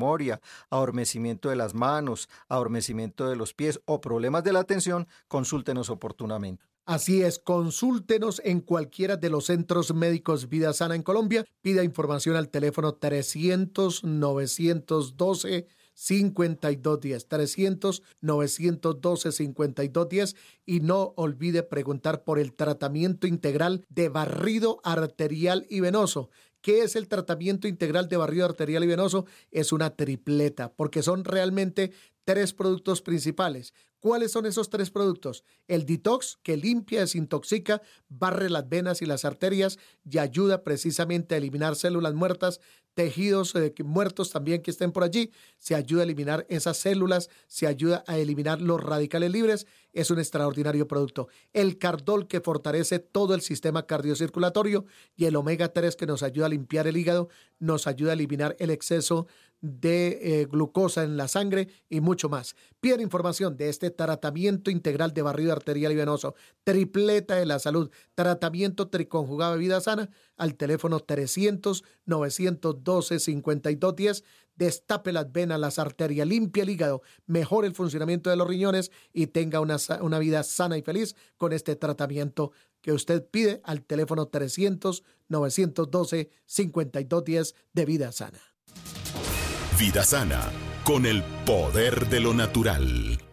memoria, adormecimiento de las manos, adormecimiento de los pies o problemas de la atención, consúltenos oportunamente. Así es, consúltenos en cualquiera de los centros médicos Vida Sana en Colombia. Pida información al teléfono 300-912-5210, 300-912-5210, y no olvide preguntar por el tratamiento integral de barrido arterial y venoso. ¿Qué es el tratamiento integral de barrido arterial y venoso? Es una tripleta, porque son realmente 3 productos principales. ¿Cuáles son esos 3 productos? El detox, que limpia, desintoxica, barre las venas y las arterias y ayuda precisamente a eliminar células muertas, tejidos muertos también que estén por allí. Se ayuda a eliminar esas células, se ayuda a eliminar los radicales libres. Es un extraordinario producto. El Cardol, que fortalece todo el sistema cardiocirculatorio, y el omega 3, que nos ayuda a limpiar el hígado, nos ayuda a eliminar el exceso de glucosa en la sangre y mucho más. Piden información de este tratamiento integral de barrido arterial y venoso, tripleta de la salud, tratamiento triconjugado de Vida Sana, al teléfono 300-912-5210. Destape las venas, las arterias, limpie el hígado, mejore el funcionamiento de los riñones y tenga una vida sana y feliz con este tratamiento que usted pide al teléfono 300-912-5210 de Vida Sana. Vida Sana, con el poder de lo natural.